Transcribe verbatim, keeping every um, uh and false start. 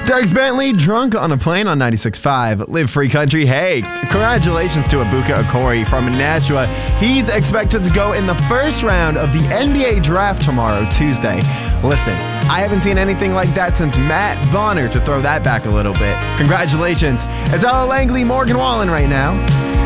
Dierks Bentley, drunk on a plane on ninety-six point five. Live Free Country. Hey, congratulations to Ibuka Okori from Nashua. He's expected to go in the first round of the N B A draft tomorrow, Tuesday. Listen, I haven't seen anything like that since Matt Bonner, to throw that back a little bit. Congratulations. It's Ella Langley, Morgan Wallen right now.